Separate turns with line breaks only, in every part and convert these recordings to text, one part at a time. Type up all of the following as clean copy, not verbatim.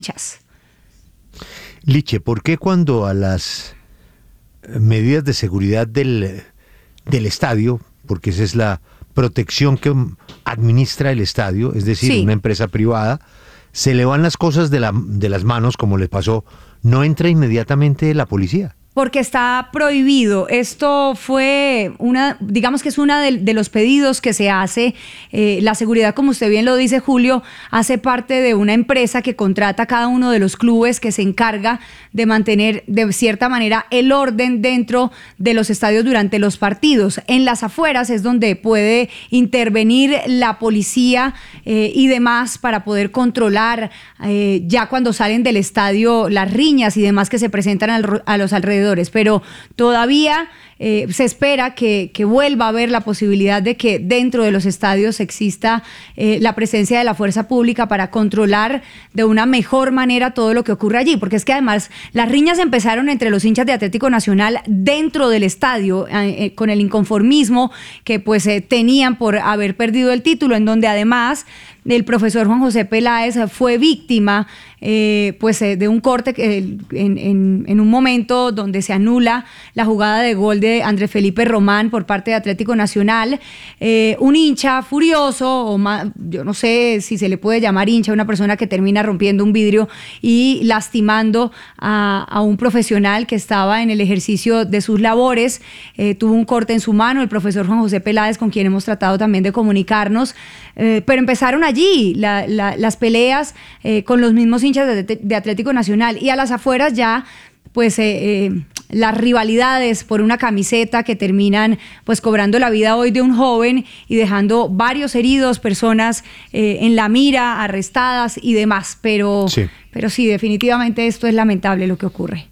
hinchas.
Liche, ¿por qué cuando a las medidas de seguridad del estadio, porque esa es la protección que administra el estadio, es decir,
Sí.
una empresa privada, se le van las cosas de las manos, como les pasó, no entra inmediatamente la policía?
Porque está prohibido. Esto fue digamos que es uno de los pedidos que se hace. La seguridad, como usted bien lo dice, Julio, hace parte de una empresa que contrata a cada uno de los clubes, que se encarga de mantener de cierta manera el orden dentro de los estadios durante los partidos. En las afueras es donde puede intervenir la policía y demás para poder controlar ya cuando salen del estadio las riñas y demás que se presentan a los alrededores. Pero todavía se espera que vuelva a haber la posibilidad de que dentro de los estadios exista la presencia de la fuerza pública para controlar de una mejor manera todo lo que ocurre allí, porque es que además las riñas empezaron entre los hinchas de Atlético Nacional dentro del estadio con el inconformismo que pues tenían por haber perdido el título, en donde además el profesor Juan José Peláez fue víctima de un corte en un momento donde se anula la jugada de gol de Andrés Felipe Román por parte de Atlético Nacional. Un hincha furioso, o más, yo no sé si se le puede llamar hincha, una persona que termina rompiendo un vidrio y lastimando a un profesional que estaba en el ejercicio de sus labores. Tuvo un corte en su mano, el profesor Juan José Peláez, con quien hemos tratado también de comunicarnos, pero empezaron allí las peleas con los mismos hinchas de Atlético Nacional, y a las afueras ya pues las rivalidades por una camiseta que terminan pues cobrando la vida hoy de un joven y dejando varios heridos, personas en la mira, arrestadas y demás, pero sí, definitivamente esto es lamentable lo que ocurre.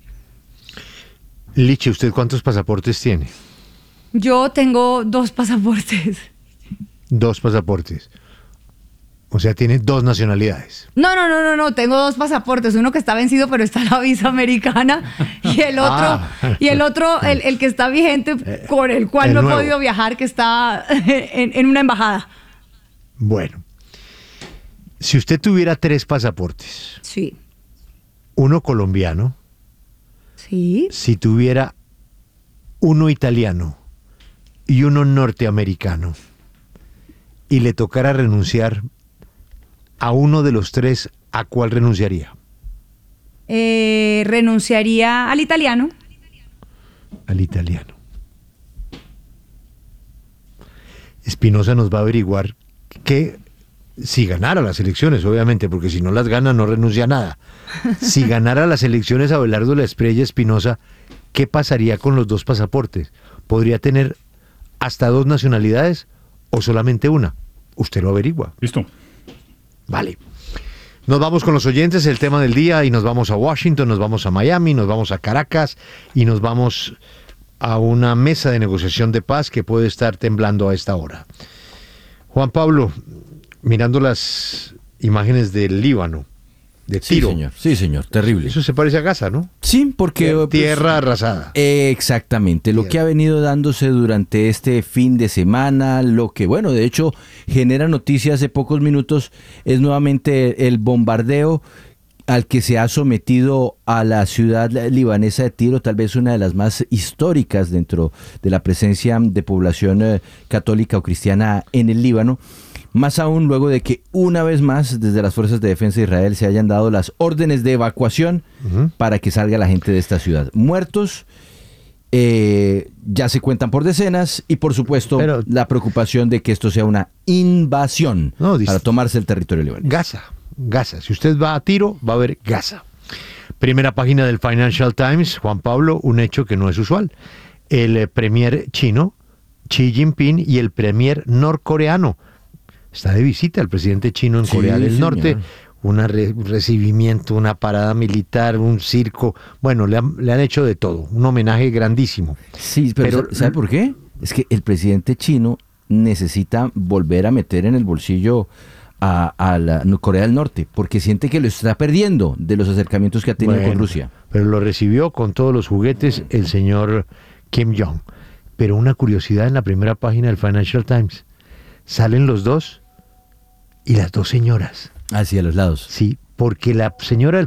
Liche, ¿usted cuántos pasaportes tiene?
Yo tengo 2 pasaportes.
2 pasaportes. O sea, tiene 2 nacionalidades.
No, tengo 2 pasaportes, uno que está vencido pero está en la visa americana, y el otro, el que está vigente, con el cual no he podido viajar, que está en una embajada.
Bueno, si usted tuviera 3 pasaportes,
sí,
uno colombiano,
sí,
si tuviera uno italiano y uno norteamericano, y le tocara renunciar a uno de los 3, ¿a cuál renunciaría?
Renunciaría al italiano.
Al italiano. Espinosa nos va a averiguar que si ganara las elecciones, obviamente, porque si no las gana no renuncia a nada. Si ganara las elecciones Abelardo Espriella Espinosa, ¿qué pasaría con los 2 pasaportes? ¿Podría tener hasta 2 nacionalidades o solamente una? Usted lo averigua.
Listo.
Vale. Nos vamos con los oyentes, el tema del día, y nos vamos a Washington, nos vamos a Miami, nos vamos a Caracas y nos vamos a una mesa de negociación de paz que puede estar temblando a esta hora. Juan Pablo, mirando las imágenes del Líbano, de Tiro.
Sí, señor, terrible.
Eso se parece a Gaza, ¿no?
Sí, porque...
Tierra arrasada.
Exactamente, lo que ha venido dándose durante este fin de semana, lo que, bueno, de hecho, genera noticias hace pocos minutos, es nuevamente el bombardeo al que se ha sometido a la ciudad libanesa de Tiro, tal vez una de las más históricas dentro de la presencia de población católica o cristiana en el Líbano. Más aún luego de que una vez más desde las Fuerzas de Defensa de Israel se hayan dado las órdenes de evacuación para que salga la gente de esta ciudad. Muertos ya se cuentan por decenas y por supuesto la preocupación de que esto sea una invasión para tomarse el territorio libanés.
Gaza. Si usted va a Tiro, va a ver Gaza. Primera página del Financial Times, Juan Pablo, un hecho que no es usual. El premier chino, Xi Jinping, y el premier norcoreano. Está de visita el presidente chino en Corea del Norte, un recibimiento, una parada militar, un circo, bueno, le han hecho de todo, un homenaje grandísimo.
Sí, pero ¿sabe por qué? Es que el presidente chino necesita volver a meter en el bolsillo a la Corea del Norte, porque siente que lo está perdiendo de los acercamientos que ha tenido con Rusia.
Pero lo recibió con todos los juguetes el señor Kim Jong. Pero una curiosidad en la primera página del Financial Times. Salen los 2 y las 2 señoras.
Hacia los lados.
Sí, porque la señora del